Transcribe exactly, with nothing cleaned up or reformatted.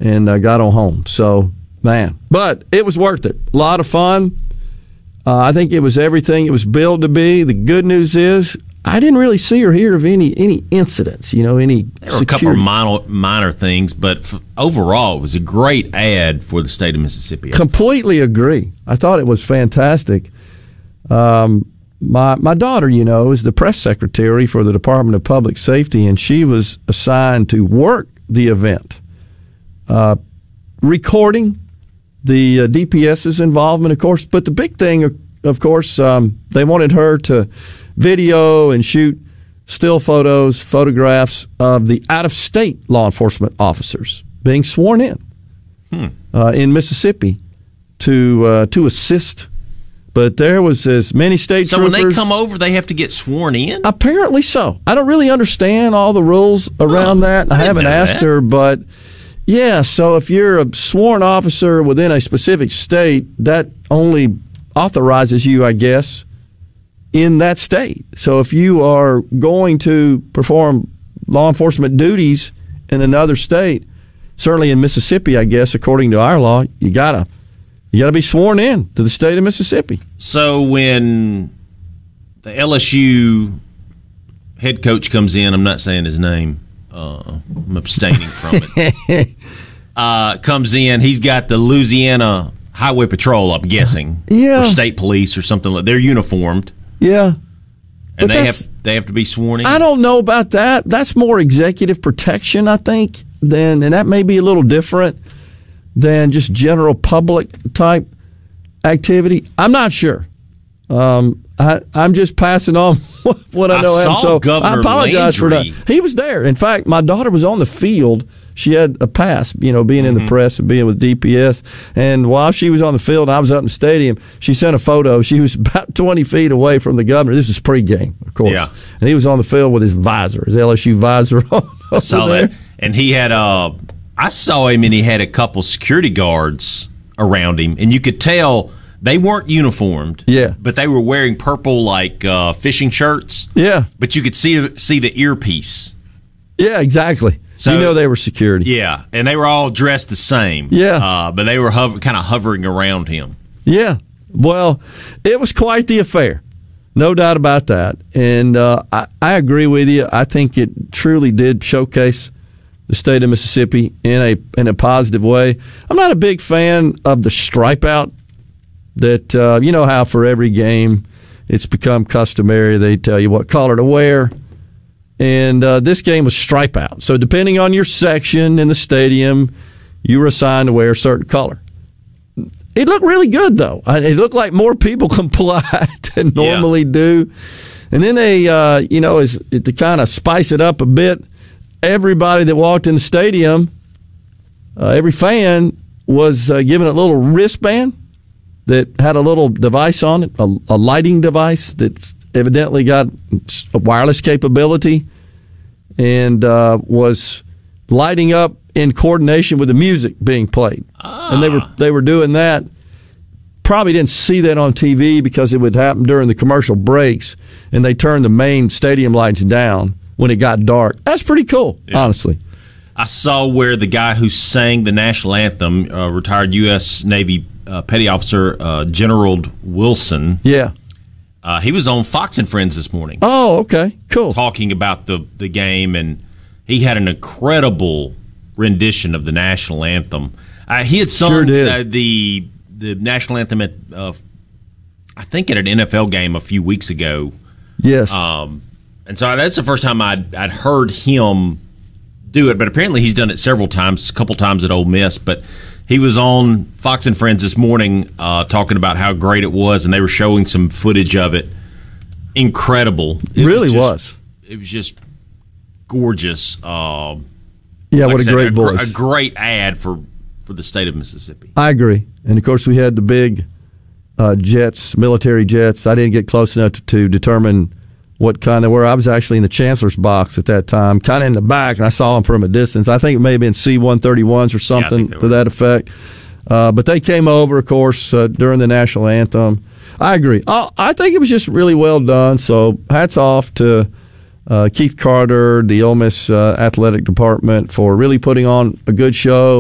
and uh, got on home. So, man. But it was worth it. A lot of fun. Uh, I think it was everything it was billed to be. The good news is I didn't really see or hear of any any incidents, you know, any There were a couple of minor, minor things, but f- overall it was a great ad for the state of Mississippi. Completely agree. I thought it was fantastic. Um, my my daughter, you know, is the press secretary for the Department of Public Safety, and she was assigned to work the event, uh, recording the uh, DPS's involvement, of course. But the big thing, of course, um, they wanted her to video and shoot still photos, photographs of the out-of-state law enforcement officers being sworn in hmm. uh, in Mississippi to uh, to assist. But there was as many state so troopers. So when they come over, they have to get sworn in? Apparently so. I don't really understand all the rules around oh, that. I, I haven't asked that. her, but yeah, so if you're a sworn officer within a specific state, that only authorizes you, I guess, in that state. So if you are going to perform law enforcement duties in another state, certainly in Mississippi, I guess, according to our law, you gotta you gotta be sworn in to the state of Mississippi. So when the L S U head coach comes in, I'm not saying his name, uh, I'm abstaining from it, uh, comes in, he's got the Louisiana Highway Patrol, I'm guessing, yeah. or state police or something like that. They're uniformed. Yeah. And they have they have to be sworn in? I don't know about that. That's more executive protection, I think, than, and that may be a little different than just general public type activity. I'm not sure. Um, I, I'm just passing on what I know. I saw him, so Governor I apologize Landry. for that. He was there. In fact, my daughter was on the field. She had a pass, you know, being mm-hmm. in the press and being with D P S. And while she was on the field and I was up in the stadium, she sent a photo. She was about twenty feet away from the governor. This was pregame, of course. Yeah. And he was on the field with his visor, his L S U visor on. I saw there. that. And he had, uh, I saw him and he had a couple security guards around him. And you could tell they weren't uniformed. Yeah. But they were wearing purple, like, uh, fishing shirts. Yeah. But you could see see the earpiece. Yeah, exactly. So, you know they were security. Yeah, and they were all dressed the same. Yeah. Uh, but they were hover, kind of hovering around him. Yeah. Well, it was quite the affair. No doubt about that. And uh, I, I agree with you. I think it truly did showcase the state of Mississippi in a in a positive way. I'm not a big fan of the stripe out that, uh, you know how for every game it's become customary. They tell you what color to wear. And uh, this game was stripe out. So depending on your section in the stadium, you were assigned to wear a certain color. It looked really good, though. It looked like more people complied than normally yeah. do. And then they, uh, you know, as, to kind of spice it up a bit, everybody that walked in the stadium, uh, every fan was uh, given a little wristband that had a little device on it, a, a lighting device that evidently got a wireless capability and uh, was lighting up in coordination with the music being played. Ah. And they were they were doing that. Probably didn't see that on T V because it would happen during the commercial breaks, and they turned the main stadium lights down when it got dark. That's pretty cool, yeah. honestly. I saw where the guy who sang the national anthem, uh, retired U S Navy uh, Petty Officer uh, General Wilson. Yeah. Uh, he was on Fox and Friends this morning. Oh, okay. Cool. Talking about the, the game, and he had an incredible rendition of the national anthem. Uh, he had sung sure did. Uh, the the national anthem at, uh, I think, at an N F L game a few weeks ago. Yes. Um, and so that's the first time I'd, I'd heard him do it, but apparently he's done it several times, a couple times at Ole Miss, but he was on Fox and Friends this morning uh, talking about how great it was, and they were showing some footage of it. Incredible. It really was. was. Just, it was just gorgeous. Uh, yeah, like what a said, great a, voice. A great ad for, for the state of Mississippi. I agree. And, of course, we had the big uh, jets, military jets. I didn't get close enough to, to determine what kind they were. I was actually in the chancellor's box at that time, kind of in the back, and I saw them from a distance. I think it may have been C one thirty-ones or something yeah, to that effect. Uh, but they came over, of course, uh, during the national anthem. I agree. I, I think it was just really well done, so hats off to uh, Keith Carter, the Ole Miss uh, athletic department, for really putting on a good show.